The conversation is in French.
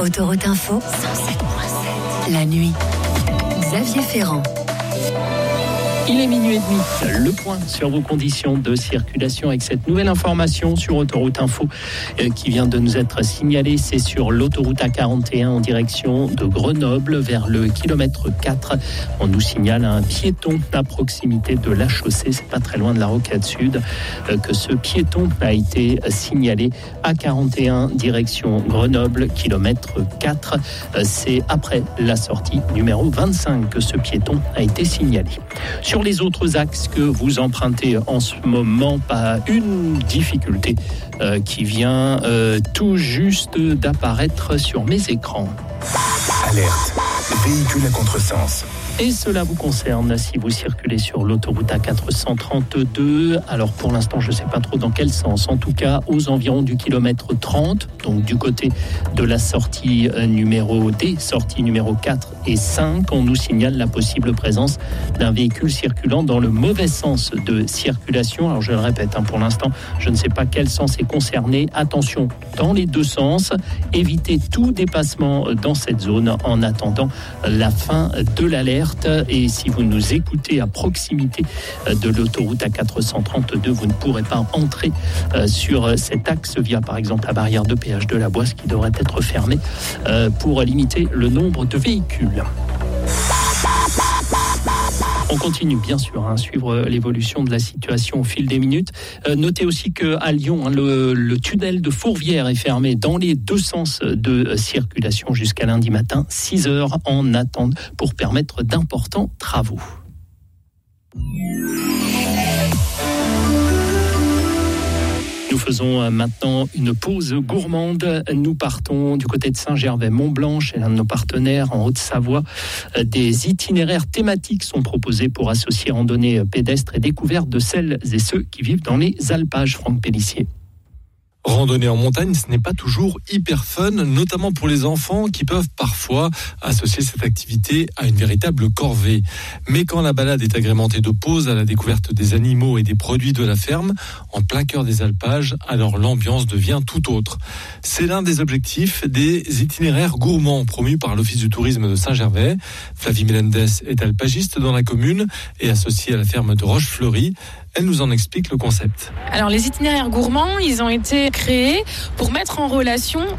Autoroute Info, 107.7. La nuit. Xavier Ferrand. Il est minuit et demi. Le point sur vos conditions de circulation avec cette nouvelle information sur Autoroute Info qui vient de nous être signalée. C'est sur l'autoroute A41 en direction de Grenoble vers le kilomètre 4. On nous signale un piéton à proximité de la chaussée. C'est pas très loin de la Rocade Sud que ce piéton a été signalé. A41 direction Grenoble, kilomètre 4. C'est après la sortie numéro 25 que ce piéton a été signalé. Sur les autres axes que vous empruntez en ce moment, pas une difficulté qui vient tout juste d'apparaître sur mes écrans. Alerte, véhicule à contresens. Et cela vous concerne si vous circulez sur l'autoroute A432. Alors pour l'instant, je ne sais pas trop dans quel sens. En tout cas, aux environs du kilomètre 30, donc du côté de la sortie des sorties numéro 4 et 5, on nous signale la possible présence d'un véhicule circulant dans le mauvais sens de circulation. Alors je le répète, pour l'instant, je ne sais pas quel sens est concerné. Attention, dans les deux sens, évitez tout dépassement dans cette zone en attendant la fin de l'alerte. Et si vous nous écoutez à proximité de l'autoroute A432, vous ne pourrez pas entrer sur cet axe via par exemple la barrière de péage de la Boisse qui devrait être fermée pour limiter le nombre de véhicules. On continue bien sûr à suivre l'évolution de la situation au fil des minutes. Notez aussi qu'à Lyon, le tunnel de Fourvière est fermé dans les deux sens de circulation jusqu'à lundi matin, 6 heures en attente pour permettre d'importants travaux. Nous faisons maintenant une pause gourmande. Nous partons du côté de Saint-Gervais-Mont-Blanc, chez l'un de nos partenaires en Haute-Savoie. Des itinéraires thématiques sont proposés pour associer randonnée pédestre et découverte de celles et ceux qui vivent dans les alpages. Franck Pellissier. Randonner en montagne, ce n'est pas toujours hyper fun, notamment pour les enfants qui peuvent parfois associer cette activité à une véritable corvée. Mais quand la balade est agrémentée de pauses à la découverte des animaux et des produits de la ferme, en plein cœur des alpages, alors l'ambiance devient tout autre. C'est l'un des objectifs des itinéraires gourmands promus par l'Office du tourisme de Saint-Gervais. Flavie Melendez est alpagiste dans la commune et associée à la ferme de Rochefleury. Elle nous en explique le concept. Alors les itinéraires gourmands, ils ont été créés pour mettre en relation